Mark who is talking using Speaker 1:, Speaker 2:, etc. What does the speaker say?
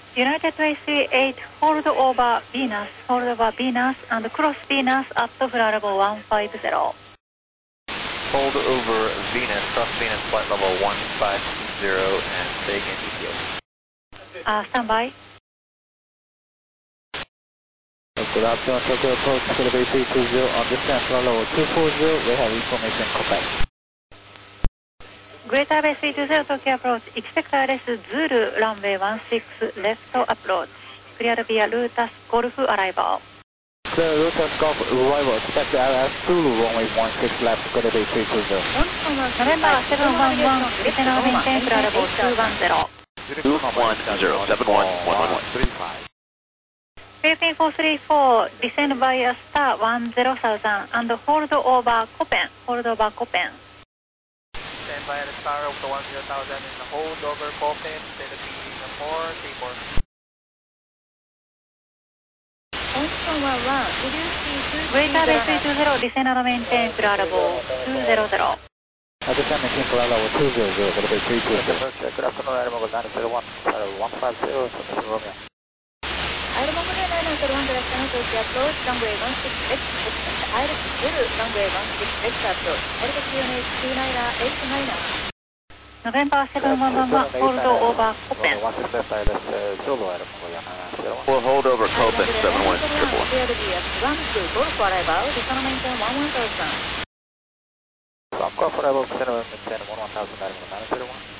Speaker 1: United Way 38, hold over Venus, and cross Venus at flight level 150.
Speaker 2: Hold over Venus, cross Venus, flight level 150, and stay again ETO.
Speaker 1: Stand by.
Speaker 3: Good afternoon, Tokyo approach, Skylab 320, on descent flight level 240, we have information contact.
Speaker 1: Greater Bay 320 Tokyo approach, expect RS Zulu, runway 16 left approach. Clear via Lotus Golf arrival.
Speaker 3: Clear Lotus Golf arrival, expect RS Zulu, runway 16 left, Skylab 320.
Speaker 1: November 711, descend and maintain clear level 210.
Speaker 2: 210-71-111.
Speaker 1: Philippine 434, descend via star 10,000 and hold over Copen.
Speaker 2: Stand by the star of the 10,000 and hold over Copen, Philippine 434.
Speaker 1: Greater Bay 320, descend and maintain clear level 200.
Speaker 3: Descend maintain clear level 200, Skylab 320.
Speaker 2: Good afternoon, Airmobile 901, 150, Romeo.
Speaker 1: Airmobile 901, good afternoon, Tokyo approach, runway 16X, expect Iris Zulu, runway 16X approach, altitude 2989. November 711, hold over Copen.
Speaker 2: We'll hold over Copen, 711.
Speaker 1: Clear via 12 Golf arrival, descend and maintain 11,000.
Speaker 2: Golf arrival, descend and maintain 11,000, 901.